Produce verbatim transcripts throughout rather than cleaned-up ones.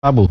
Rabu.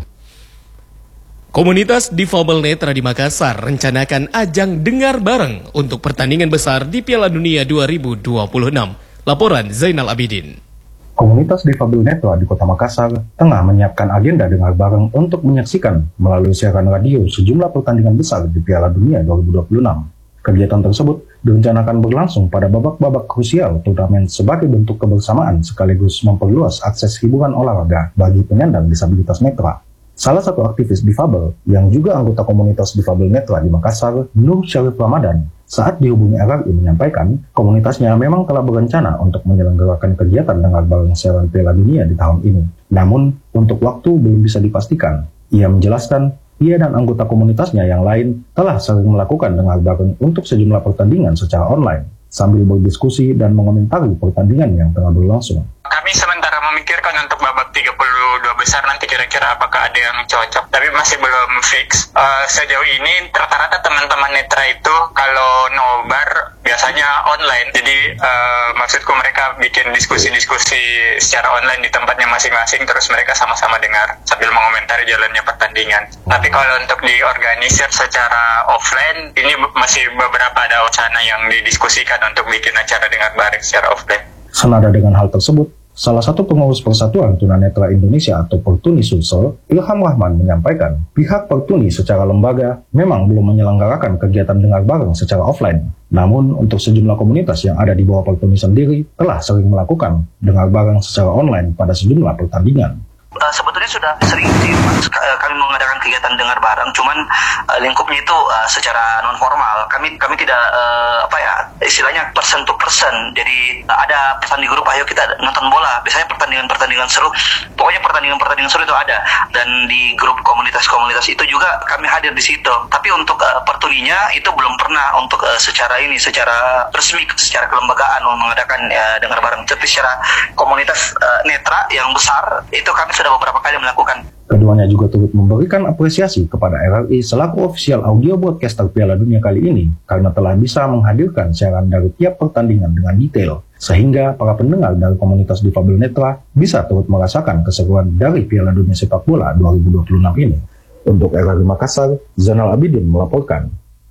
Komunitas difabel netra di Makassar rencanakan ajang dengar bareng untuk pertandingan besar di Piala Dunia dua ribu dua puluh enam. Laporan Zainal Abidin. Komunitas difabel netra di Kota Makassar tengah menyiapkan agenda dengar bareng untuk menyaksikan melalui siaran radio sejumlah pertandingan besar di Piala Dunia dua ribu dua puluh enam. Kegiatan tersebut direncanakan berlangsung pada babak-babak krusial turnamen sebagai bentuk kebersamaan sekaligus memperluas akses hiburan olahraga bagi penyandang disabilitas netra. Salah satu aktivis difabel yang juga anggota komunitas difabel netra di Makassar, Nur Syarif Ramadan, saat dihubungi R R I menyampaikan komunitasnya memang telah berencana untuk menyelenggarakan kegiatan dengar bareng siaran Piala Dunia di tahun ini. Namun, untuk waktu belum bisa dipastikan. Ia menjelaskan, ia dan anggota komunitasnya yang lain telah sering melakukan dengar bareng untuk sejumlah pertandingan secara online, sambil berdiskusi dan mengomentari pertandingan yang tengah berlangsung. Kami sementara memikirkan untuk babak tiga puluh dua besar nanti kira-kira apakah ada yang cocok, tapi masih belum fix. Uh, sejauh ini rata-rata teman-teman netra itu kalau nobar biasanya online, jadi uh, maksudku mereka bikin diskusi-diskusi secara online di tempatnya masing-masing, terus mereka sama-sama dengar sambil mengomentari jalannya pertandingan. Tapi kalau untuk diorganisir secara offline, ini masih beberapa ada wacana yang didiskusikan untuk bikin acara dengar bareng secara offline. Senada dengan hal tersebut, salah satu pengurus Persatuan Tunanetra Indonesia atau Pertuni Sulsel, Ilham Rahman menyampaikan, pihak Pertuni secara lembaga memang belum menyelenggarakan kegiatan dengar bareng secara offline. Namun, untuk sejumlah komunitas yang ada di bawah Pertuni sendiri telah sering melakukan dengar bareng secara online pada sejumlah pertandingan. Uh, sebetulnya sudah sering sih Mas, kami mengadakan kegiatan dengar bareng, cuman uh, lingkupnya itu uh, secara non formal. Kami kami tidak uh, apa ya istilahnya person to person. Jadi uh, ada pesan di grup, ayo kita nonton bola. Biasanya pertandingan-pertandingan seru, pokoknya pertandingan-pertandingan seru itu ada. Dan di grup komunitas-komunitas itu juga kami hadir di situ. Tapi untuk uh, Pertuninya itu belum pernah untuk uh, secara ini, secara resmi, secara kelembagaan mengadakan uh, dengar bareng. Tapi secara komunitas uh, netra yang besar itu kami sudah beberapa kali melakukan. Keduanya juga turut memberikan apresiasi kepada R R I selaku official audio broadcaster Piala Dunia kali ini karena telah bisa menghadirkan siaran dari tiap pertandingan dengan detail, sehingga para pendengar dari komunitas difabel netra bisa turut merasakan keseruan dari Piala Dunia Sepak Bola dua ribu dua puluh enam ini. Untuk R R I Makassar, Zainal Abidin melaporkan.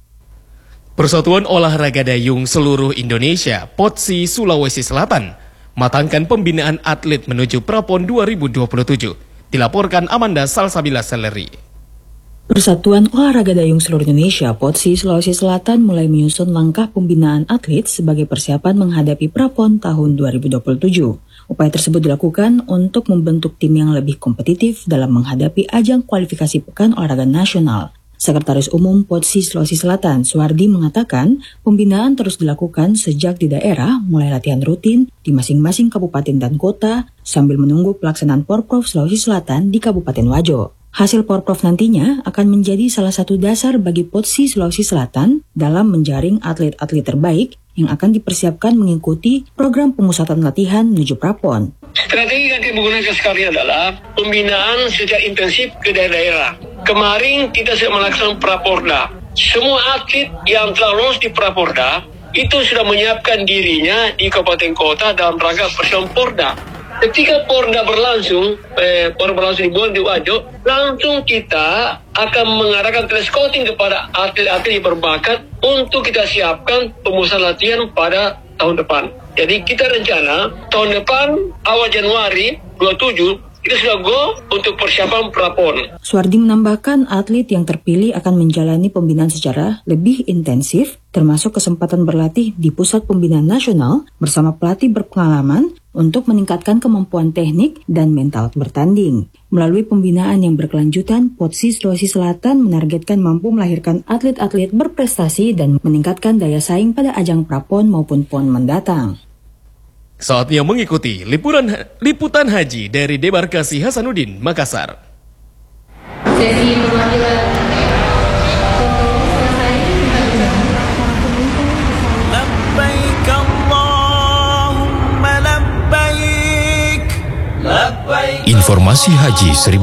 Persatuan Olahraga Dayung Seluruh Indonesia, PODSI Sulawesi Selatan, matangkan pembinaan atlet menuju Prapon dua ribu dua puluh tujuh. Dilaporkan Amanda Salsabila Seleri. Persatuan Olahraga Dayung Seluruh Indonesia (PODSI) Sulawesi Selatan mulai menyusun langkah pembinaan atlet sebagai persiapan menghadapi Prapon tahun dua ribu dua puluh tujuh. Upaya tersebut dilakukan untuk membentuk tim yang lebih kompetitif dalam menghadapi ajang kualifikasi Pekan Olahraga Nasional. Sekretaris Umum PODSI Sulawesi Selatan, Suwardi, mengatakan pembinaan terus dilakukan sejak di daerah mulai latihan rutin di masing-masing kabupaten dan kota sambil menunggu pelaksanaan Porprov Sulawesi Selatan di Kabupaten Wajo. Hasil Porprov nantinya akan menjadi salah satu dasar bagi PODSI Sulawesi Selatan dalam menjaring atlet-atlet terbaik yang akan dipersiapkan mengikuti program pemusatan latihan menuju Prapon. Strategi yang digunakan sekarang adalah pembinaan secara intensif ke daerah-daerah. Kemarin kita sudah melaksanakan Praporda. Semua atlet yang telah lolos di Praporda itu sudah menyiapkan dirinya di kabupaten kota dalam rangka persiapan Porda. Ketika Porda berlangsung, eh, Porda berlangsung di Bon di Wajo, langsung kita akan mengadakan scouting kepada atlet-atlet yang berbakat untuk kita siapkan pemusatan latihan pada tahun depan. Jadi kita rencana tahun depan awal Januari dua puluh tujuh kita sudah go untuk persiapan Prapon. Suwardi menambahkan atlet yang terpilih akan menjalani pembinaan secara lebih intensif, termasuk kesempatan berlatih di Pusat Pembinaan Nasional bersama pelatih berpengalaman untuk meningkatkan kemampuan teknik dan mental bertanding. Melalui pembinaan yang berkelanjutan, PODSI Sulawesi Selatan menargetkan mampu melahirkan atlet-atlet berprestasi dan meningkatkan daya saing pada ajang Prapon maupun Pon mendatang. Saatnya mengikuti liputan, liputan haji dari Debarkasi Hasanuddin, Makassar. Sesi perwakilan Labbaik Allahumma labbaik. Informasi Haji seribu